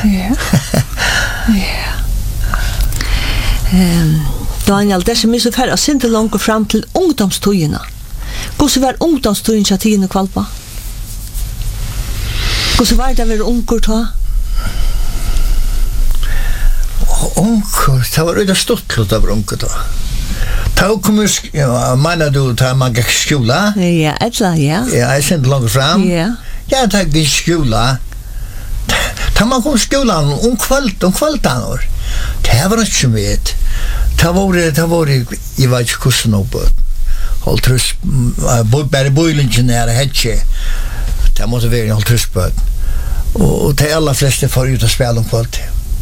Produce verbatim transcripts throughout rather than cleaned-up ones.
Ja. Ja. Ehm Daniel, det som är så färre synte långt fram till ungdomstøyene. Hvordan var ungdomstøyen til tiden kvalpa? Hvordan var det å være unger ta? Unger, det var det stort låt av unger ta. Ta kommer, ja, mener du ta man gikk skola? Ja, etla, ja. Ja, jeg synte långt fram. Ja. Ja, ta gikk skola. Ta man kom skolan om kvalt, om kvaltan år. Det var ikke med. Ta var det, ta var det, jeg vet ikke hvordan nå på. Hold trus, bare bøylingen her, hetje. Det måtte være en hold trus på. Og de aller fleste får ut og spille om kvalt.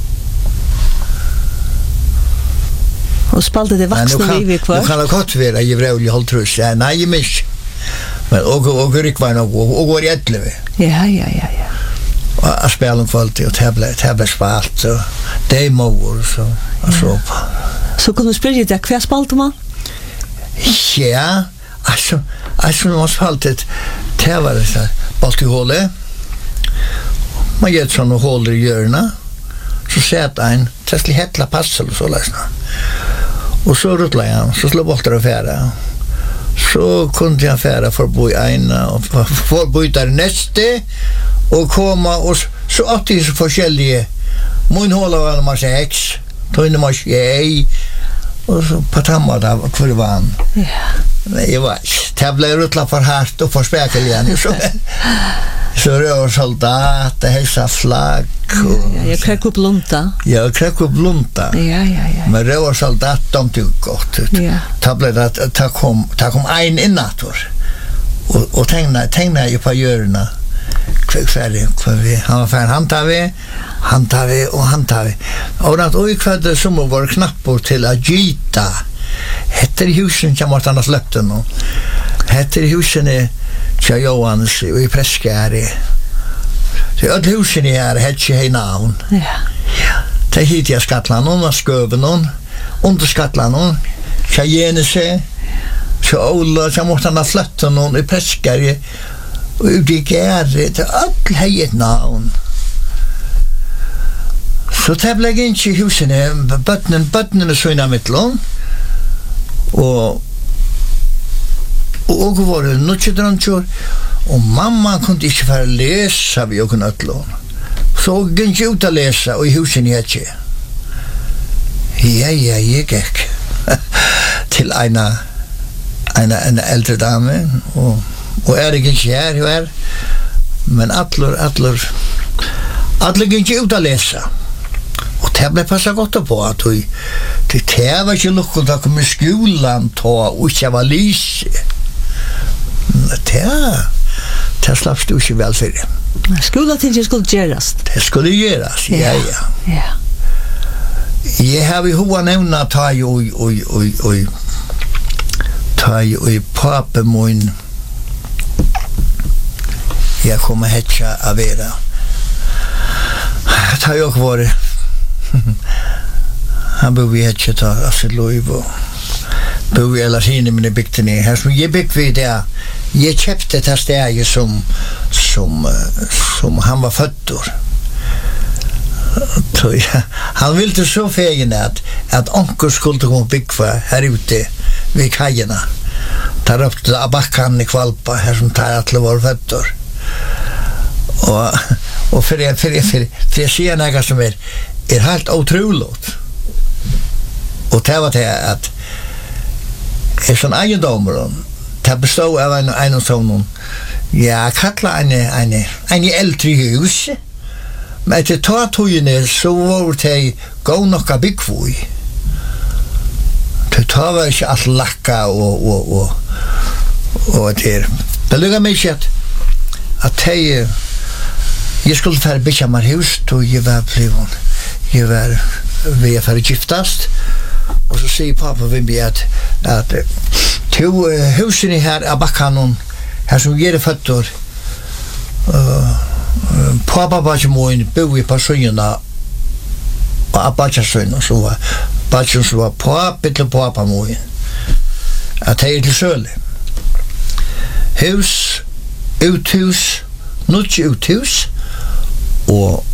Og spalte det voksne liv i kvart? Nu kan det godt være, jeg var vel hold trus. Ja, nei, jeg misk. Men og og Rik var nok, og går i etleve. Ja, ja, ja, ja. Og spille om kvalt, og det ble, det ble spalt, og demo og så, og så på. Så kunne du spørre deg, hva spalte man? Ja, altså, altså man spalte et, det var det sånn, balt i hålet. Man gjør sånne håler i hjørnet, så sett en, testlig hetla passel og så løsna. Og så ruttla jeg, så slå bolter og færa. Så kunde jag færa for bo i ena, og for bo i der neste, og komma, og så alltid så forskjellige. Min håla var nummer seks, tog nummer tjej, og så på tamma da, hvor var han. Ja. Men jeg var ikke, det ble ruttla for hardt og for spekel igjen. Så, så rød soldat, det hälsa flagg. Ja, jag kräck upp lunta. Ja, kräck upp lunta. Ja, ja, ja. Men rød soldat, de tog godt ut. Ja. Ta ble det, ta kom, ta kom ein innator. Og, og tegna, tegna jeg på hjørna. Kvar färdig, kvar vi, han var färdig, han tar vi, han tar vi och han tar vi. Och att oj kvar som var knappor till att gita. Heter husen som vart annars släppte nu. Heter husen är Tja Johans och i Preskari. Så öll husen är här, hette hej navn. Ja. Ja. Det hit jag Skatland och Sköven och under Skatland och Tja Jenese. Så Ola som vart annars släppte nu i Preskari. Og ut i gæret, det er all heiet navn. Så det ble ikke i husene, bøttene, bøttene søgna mittlån, og og var det nødtjedrøntjør, og mamma kunne ikke få lese vi og nødtlån. Så hun gikk ikke ut å lese, og i husene jeg ikke. Ja, ja, jeg gikk til en, en, en eldre dame, og og er ikke her, jo er, men atler, atler, atler gikk ikke ut å lese. Og det ble passet godt på, at vi, det var ikke lukket til å komme i skolen, og ikke var lyse. Det, det slapp du ikke vel for det. Skoletingen skulle gjøres. Det skulle gjøres, ja, ja. Ja. Jeg har jo hoa nevna ta jo, oi, oi, oi, ta jo, oi, pape min, jeg kommer hetja av vera. Ta jag var han bor i hetja ta av sitt loiv og bor i alla sine mine bygtene. Her som jeg bygg vid det, jeg kjøpte det stedet som, som, som han var fødder. Han ville så fegen at, at onker skulle komme bygga her ute vid kajena. Tar upp det abakkan i Kvalpa her som tar at det var fødder. Og, og for jeg, for jeg, for jeg, for jeg sier noe som er, er helt utroligt. Og det var det at er sånn eiendommer, det bestod av en, en sånn, ja, kalla en, en, en eldre hus, men etter ta togene så var det gå nokka byggvoi. Det tar var ikke alt lakka og, og, og, og det det lukket meg ikke at at jeg jeg skulle fære bygge meg hus og jeg var blivet jeg var ved å fære giftast og så sier pappa ved meg at at to husene her av bakkanen her som gjør føtter uh, pappa bare må bo i personene og abbacha sønne så var bachen så var pappa til pappa må at jeg er til søle hus uthus, nødt uthus, og